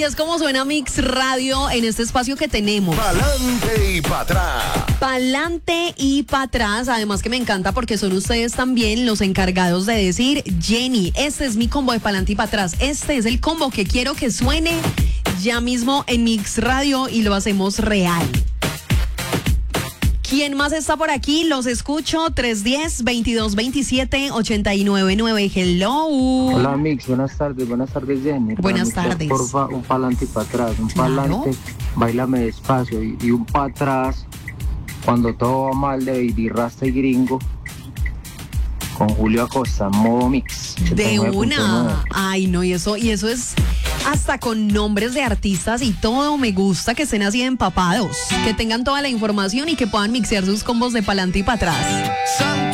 Así es como suena Mix Radio en este espacio que tenemos. Pa'lante y pa' atrás. Pa'lante y pa' atrás. Además que me encanta porque son ustedes también los encargados de decir, Jenny, este es mi combo de pa'lante y pa' atrás. Este es el combo que quiero que suene ya mismo en Mix Radio y lo hacemos real. ¿Quién más está por aquí? Los escucho. 310-2227-899. Hello. Hola, Mix. Buenas tardes, Jenny. Buenas tardes. Porfa, un pa'lante y para atrás. Un pa'lante, bailame despacio. Y un pa' atrás, cuando todo va mal, de Baby Rasta y Gringo. Con Julio Acosta, modo Mix. De una. Ay, no, y eso es hasta con nombres de artistas y todo. Me gusta que estén así empapados, que tengan toda la información y que puedan mixear sus combos de pa'lante y para atrás.